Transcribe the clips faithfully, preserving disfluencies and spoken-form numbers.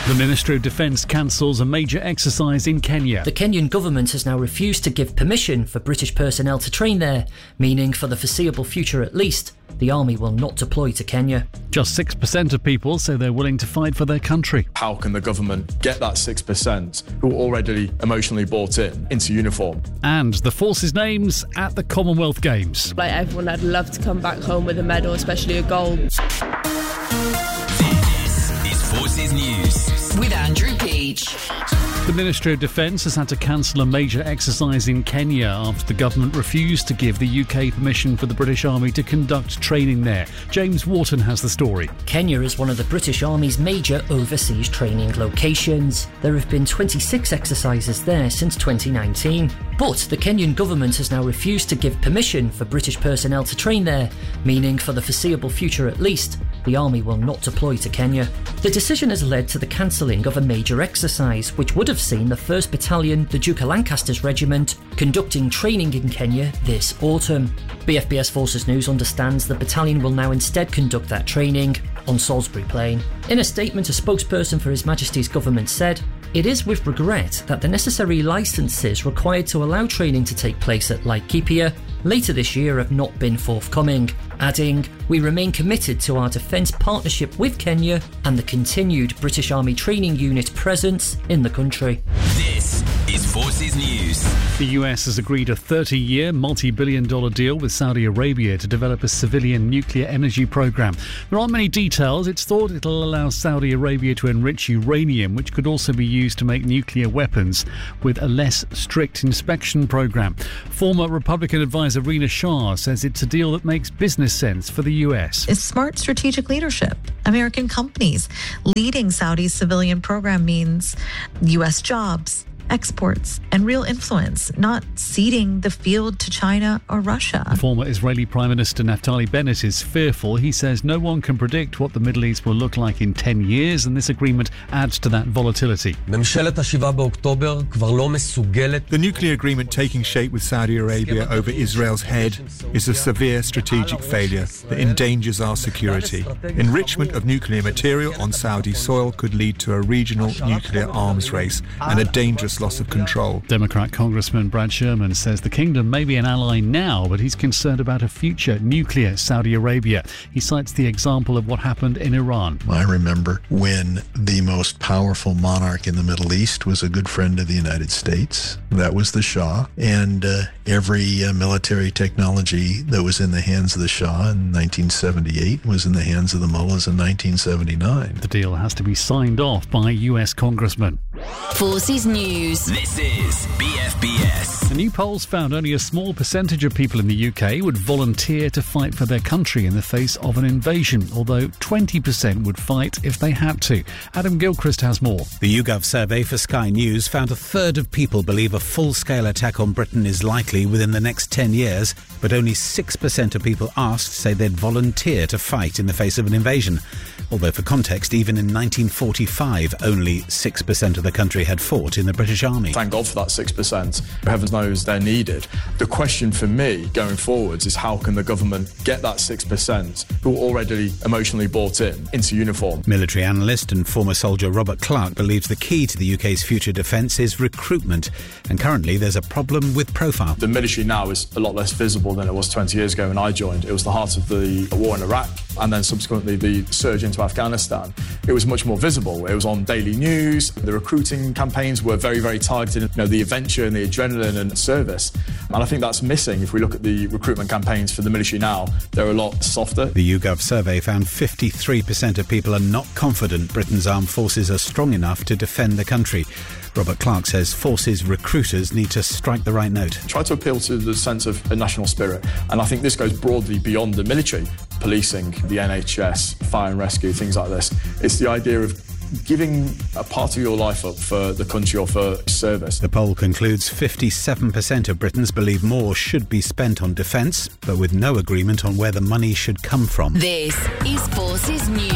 The Ministry of Defence cancels a major exercise in Kenya. The Kenyan government has now refused to give permission for British personnel to train there, meaning for the foreseeable future at least, the army will not deploy to Kenya. Just six percent of people say they're willing to fight for their country. How can the government get that six percent who are already emotionally bought in into uniform? And the forces' names at the Commonwealth Games. Like everyone, I'd love to come back home with a medal, especially a gold. This is Forces News with Andrew Peach. The Ministry of Defence has had to cancel a major exercise in Kenya after the government refused to give the U K permission for the British Army to conduct training there. James Wharton has the story. Kenya is one of the British Army's major overseas training locations. There have been twenty-six exercises there since twenty nineteen. But the Kenyan government has now refused to give permission for British personnel to train there, meaning for the foreseeable future at least, the army will not deploy to Kenya. The decision has led to the cancelling of a major exercise, which would have seen the first Battalion, the Duke of Lancaster's Regiment, conducting training in Kenya this autumn. B F B S Forces News understands the battalion will now instead conduct that training on Salisbury Plain. In a statement, a spokesperson for His Majesty's government said, "It is with regret that the necessary licences required to allow training to take place at Laikipia later this year have not been forthcoming," adding, "We remain committed to our defence partnership with Kenya and the continued British Army Training Unit presence in the country." This is Forces News. The U S has agreed a thirty-year, multi-billion dollar deal with Saudi Arabia to develop a civilian nuclear energy program. There aren't many details. It's thought it'll allow Saudi Arabia to enrich uranium, which could also be used to make nuclear weapons, with a less strict inspection program. Former Republican advisor Rina Shah says it's a deal that makes business sense for the U S. It's smart strategic leadership. American companies leading Saudi's civilian program means U S jobs, exports, and real influence, not ceding the field to China or Russia. The former Israeli Prime Minister Naftali Bennett is fearful. He says no one can predict what the Middle East will look like in ten years, and this agreement adds to that volatility. The nuclear agreement taking shape with Saudi Arabia over Israel's head is a severe strategic failure that endangers our security. Enrichment of nuclear material on Saudi soil could lead to a regional nuclear arms race and a dangerous loss of control. Democrat Congressman Brad Sherman says the kingdom may be an ally now, but he's concerned about a future nuclear Saudi Arabia. He cites the example of what happened in Iran. I remember when the most powerful monarch in the Middle East was a good friend of the United States. That was the Shah. And uh, every uh, military technology that was in the hands of the Shah in nineteen seventy-eight was in the hands of the mullahs in nineteen seventy-nine. The deal has to be signed off by U S congressmen. Forces News. This is B F B S. The new polls found only a small percentage of people in the U K would volunteer to fight for their country in the face of an invasion, although twenty percent would fight if they had to. Adam Gilchrist has more. The YouGov survey for Sky News found a third of people believe a full-scale attack on Britain is likely within the next ten years, but only six percent of people asked say they'd volunteer to fight in the face of an invasion. Although, for context, even in nineteen forty-five, only six percent of the country had fought in the British Army. Thank God for that six percent. Heaven knows they're needed. The question for me going forwards is how can the government get that six percent who are already emotionally bought in into uniform? Military analyst and former soldier Robert Clark believes the key to the U K's future defence is recruitment, and currently there's a problem with profile. The military now is a lot less visible than it was twenty years ago when I joined. It was the heart of the war in Iraq, and then subsequently the surge into Afghanistan. It was much more visible. It was on daily news. The recruiting campaigns were very, very targeted. You know, the adventure and the adrenaline and service. And I think that's missing. If we look at the recruitment campaigns for the military now, they're a lot softer. The YouGov survey found fifty-three percent of people are not confident Britain's armed forces are strong enough to defend the country. Robert Clark says forces recruiters need to strike the right note. Try to appeal to the sense of a national spirit. And I think this goes broadly beyond the military. Policing, the N H S, fire and rescue, things like this. It's the idea of giving a part of your life up for the country or for service. The poll concludes fifty-seven percent of Britons believe more should be spent on defence, but with no agreement on where the money should come from. This is Forces News.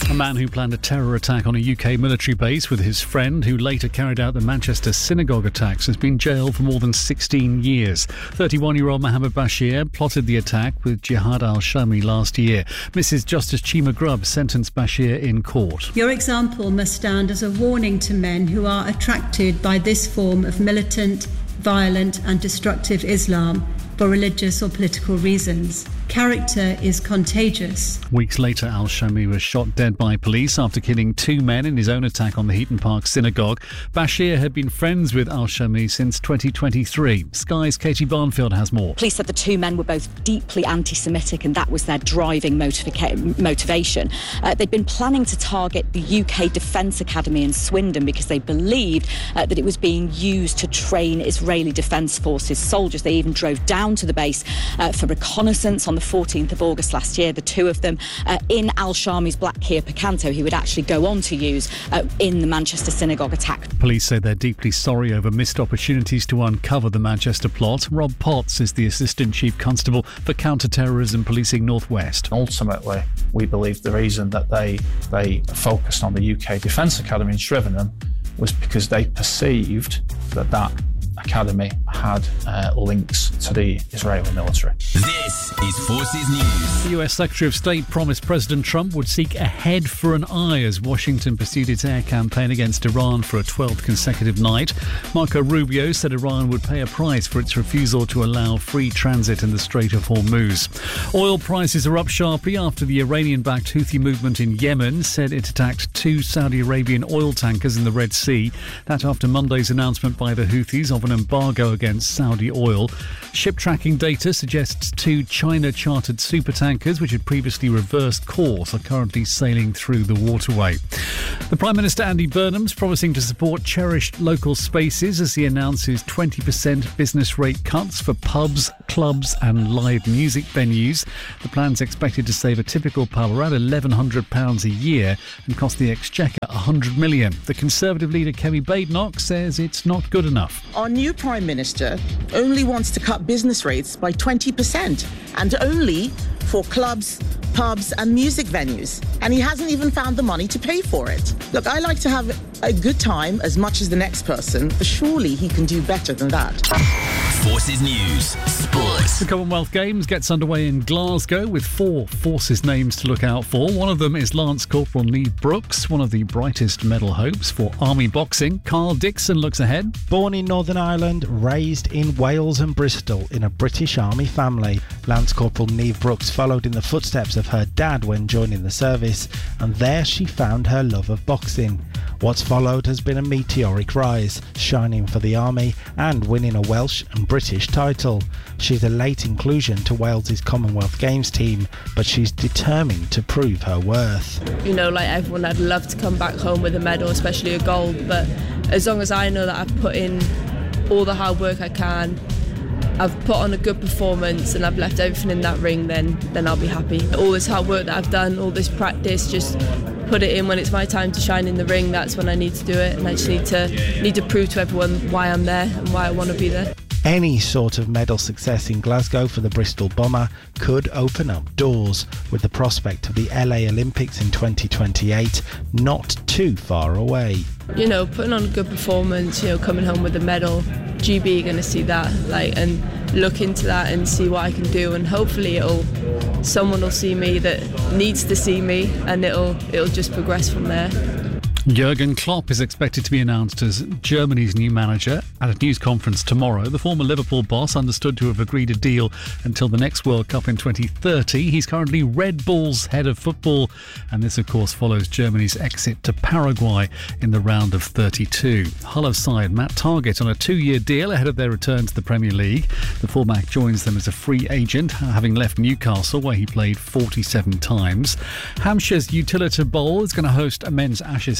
A man who planned a terror attack on a U K military base with his friend, who later carried out the Manchester synagogue attacks, has been jailed for more than sixteen years. thirty-one-year-old Mohammed Bashir plotted the attack with Jihad al-Shami last year. Missus Justice Chima Grubb sentenced Bashir in court. Your example must stand as a warning to men who are attracted by this form of militant, violent and destructive Islam for religious or political reasons. Character is contagious. Weeks later, al-Shami was shot dead by police after killing two men in his own attack on the Heaton Park synagogue. Bashir had been friends with al-Shami since twenty twenty-three. Sky's Katie Barnfield has more. Police said the two men were both deeply anti-Semitic and that was their driving motiva- motivation. Uh, they'd been planning to target the U K Defence Academy in Swindon because they believed uh, that it was being used to train Israeli Defence Forces soldiers. They even drove down to the base uh, for reconnaissance on the fourteenth of August last year, the two of them uh, in al-Shami's black Kia Picanto, he would actually go on to use uh, in the Manchester synagogue attack. Police say they're deeply sorry over missed opportunities to uncover the Manchester plot. Rob Potts is the Assistant Chief Constable for Counter-Terrorism Policing North West. Ultimately, we believe the reason that they, they focused on the U K Defence Academy in Shrivenham was because they perceived that that academy had uh, links to the Israeli military. This is Forces News. The U S Secretary of State promised President Trump would seek a head for an eye as Washington pursued its air campaign against Iran for a twelfth consecutive night. Marco Rubio said Iran would pay a price for its refusal to allow free transit in the Strait of Hormuz. Oil prices are up sharply after the Iranian-backed Houthi movement in Yemen said it attacked two Saudi Arabian oil tankers in the Red Sea. That after Monday's announcement by the Houthis of an embargo against Saudi oil. Ship tracking data suggests two China-chartered supertankers, which had previously reversed course, are currently sailing through the waterway. The Prime Minister Andy Burnham's promising to support cherished local spaces as he announces twenty percent business rate cuts for pubs, clubs and live music venues. The plan's expected to save a typical pub around eleven hundred pounds a year and cost the Exchequer one hundred million pounds. The Conservative leader Kemi Badenoch says it's not good enough. Our new Prime Minister only wants to cut business rates by twenty percent and only for clubs, pubs and music venues. And he hasn't even found the money to pay for it. Look, I like to have a good time as much as the next person, but surely he can do better than that. Forces News Sports. The Commonwealth Games gets underway in Glasgow with four Forces names to look out for. One of them is Lance Corporal Niamh Brooks, one of the brightest medal hopes for Army boxing. Carl Dixon looks ahead. Born in Northern Ireland, raised in Wales and Bristol in a British Army family, Lance Corporal Niamh Brooks followed in the footsteps of her dad when joining the service, and there she found her love of boxing. What's followed has been a meteoric rise, shining for the Army and winning a Welsh and British title. She's a late inclusion to Wales's Commonwealth Games team, but she's determined to prove her worth. You know, like everyone, I'd love to come back home with a medal, especially a gold, but as long as I know that I've put in all the hard work I can, I've put on a good performance and I've left everything in that ring, then then I'll be happy. All this hard work that I've done, all this practice, just put it in when it's my time to shine in the ring. That's when I need to do it, and I just need to need to prove to everyone why I'm there and why I want to be there. Any sort of medal success in Glasgow for the Bristol Bomber could open up doors, with the prospect of the L A Olympics in twenty twenty-eight not too far away. You know, putting on a good performance, you know, coming home with a medal, G B are going to see that, like, and look into that and see what I can do, and hopefully it'll someone will see me that needs to see me, and it'll it'll just progress from there. Jurgen Klopp is expected to be announced as Germany's new manager at a news conference tomorrow. The former Liverpool boss understood to have agreed a deal until the next World Cup in twenty thirty. He's currently Red Bull's head of football, and this of course follows Germany's exit to Paraguay in the round of thirty-two. Hull side Matt Targett on a two-year deal ahead of their return to the Premier League. The fullback joins them as a free agent, having left Newcastle where he played forty-seven times. Hampshire's Utilita Bowl is going to host a men's Ashes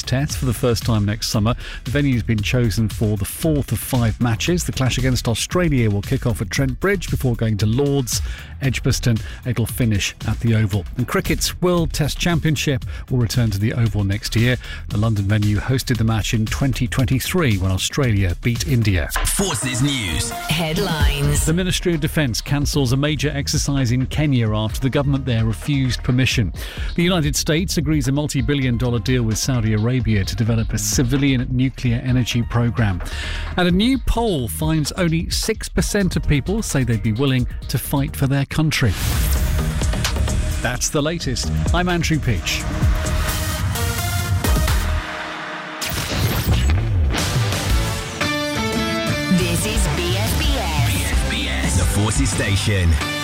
test for the first time next summer. The venue's been chosen for the fourth of five matches. The clash against Australia will kick off at Trent Bridge before going to Lords, Edgbaston. It'll finish at the Oval. And cricket's World Test Championship will return to the Oval next year. The London venue hosted the match in twenty twenty-three when Australia beat India. Forces News headlines. The Ministry of Defence cancels a major exercise in Kenya after the government there refused permission. The United States agrees a multi-billion dollar deal with Saudi Arabia to develop a civilian nuclear energy program. And a new poll finds only six percent of people say they'd be willing to fight for their country. That's the latest. I'm Andrew Peach. This is B F B S. B F B S, the Forces Station.